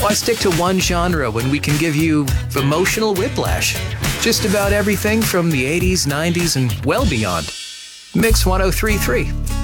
Why stick to one genre when we can give you emotional whiplash? Just about everything from the 80s, 90s, and well beyond. Mix 1033.